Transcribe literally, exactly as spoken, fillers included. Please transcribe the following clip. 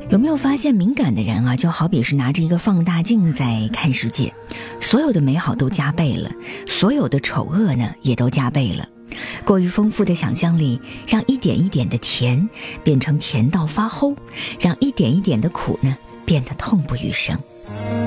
有没有发现，敏感的人啊，就好比是拿着一个放大镜在看世界，所有的美好都加倍了，所有的丑恶呢也都加倍了。过于丰富的想象力，让一点一点的甜变成甜到发齁，让一点一点的苦呢变得痛不欲生。